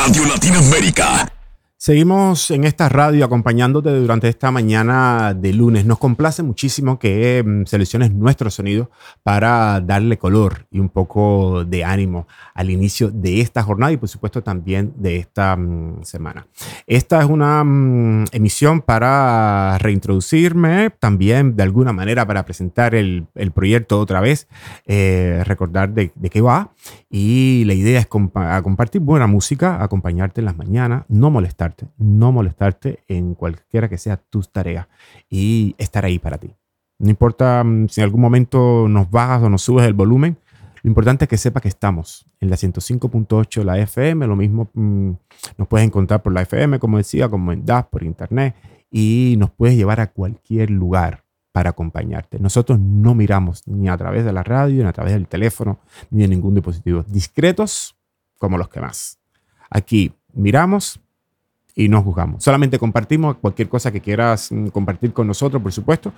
Radio Latinoamérica. Seguimos en esta radio acompañándote durante esta mañana de lunes. Nos complace muchísimo que selecciones nuestro sonido para darle color y un poco de ánimo al inicio de esta jornada y por supuesto también de esta semana. Esta es una emisión para reintroducirme, también de alguna manera para presentar el proyecto otra vez, recordar de qué va. Y la idea es compartir buena música, acompañarte en las mañanas, no molestarte en cualquiera que sea tus tareas y estar ahí para ti. No importa si en algún momento nos bajas o nos subes el volumen, lo importante es que sepas que estamos en la 105.8 la FM, lo mismo nos puedes encontrar por la FM, como decía, como en DAS, por internet, y nos puedes llevar a cualquier lugar para acompañarte. Nosotros no miramos ni a través de la radio, ni a través del teléfono, ni de ningún dispositivo. Discretos como los que más. Aquí miramos y no juzgamos. Solamente compartimos cualquier cosa que quieras compartir con nosotros, por supuesto,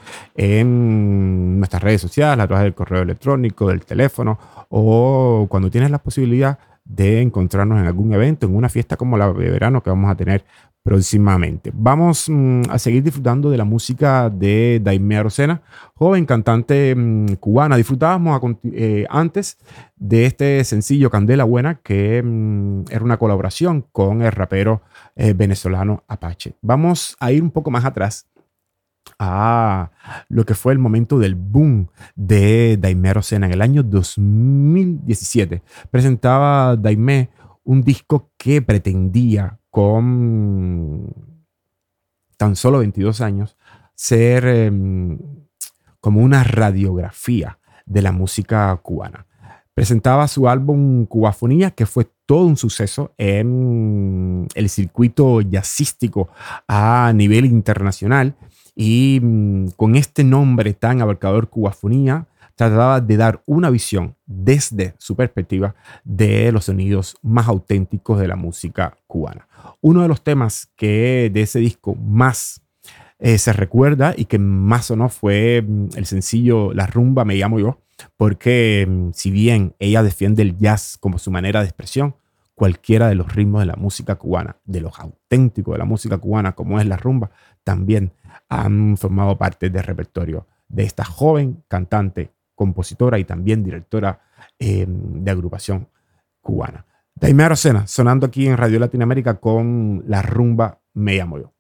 en nuestras redes sociales, a través del correo electrónico, del teléfono, o cuando tienes la posibilidad de encontrarnos en algún evento, en una fiesta como la de verano que vamos a tener próximamente. Vamos a seguir disfrutando de la música de Daimé Arocena, joven cantante cubana. Disfrutábamos antes de este sencillo Candela Buena, que era una colaboración con el rapero venezolano Apache. Vamos a ir un poco más atrás a lo que fue el momento del boom de Daimé Arocena. En el año 2017 presentaba Daimé un disco que pretendía con tan solo 22 años ser como una radiografía de la música cubana. Presentaba su álbum Cubafonía, que fue todo un suceso en el circuito jazzístico a nivel internacional, y con este nombre tan abarcador, Cubafonía, trataba de dar una visión desde su perspectiva de los sonidos más auténticos de la música cubana. Uno de los temas que de ese disco más se recuerda y que más sonó fue el sencillo La Rumba Me Llamo Yo, porque si bien ella defiende el jazz como su manera de expresión, cualquiera de los ritmos de la música cubana, de los auténticos de la música cubana, como es la rumba, también han formado parte del repertorio de esta joven cantante, compositora y también directora de agrupación cubana. Daimé Arocena, sonando aquí en Radio Latinoamérica con La Rumba Me Llamo Yo.